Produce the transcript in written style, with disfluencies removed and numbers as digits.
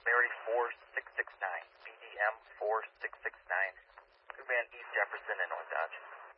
Mary 4669, BDM 4669, Coupon East Jefferson and North Dodge.